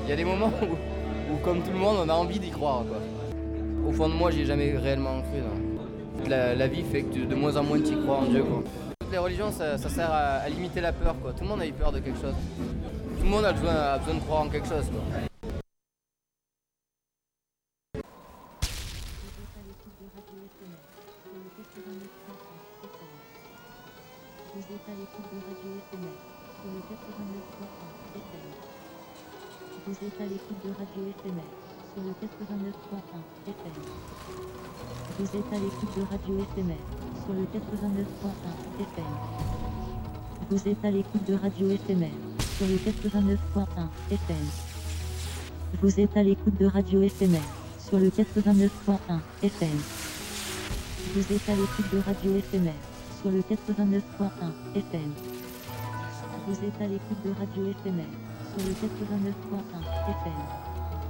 Il y a des moments où, comme tout le monde, on a envie d'y croire, quoi. Au fond de moi, j'y ai jamais réellement cru, non. La vie fait que de moins en moins tu y crois en Dieu, quoi. Toutes les religions, ça sert à limiter la peur, quoi. Tout le monde a eu peur de quelque chose. Tout le monde a besoin de croire en quelque chose, quoi. Vous êtes à l'écoute de Radio FMR sur le 89.1 FM. Vous êtes à l'écoute de Radio FMR sur le 89.1 FM. Vous êtes à l'écoute de Radio FMR sur le 89.1 FM. Vous êtes à l'écoute de Radio FMR sur le 89.1 FM. Vous êtes à l'écoute de Radio FMR sur le 89.1 FM. Vous êtes à l'écoute de Radio FMR sur le 89.1 FM. Vous êtes à l'écoute de Radio FMR sur le 89.1 FM.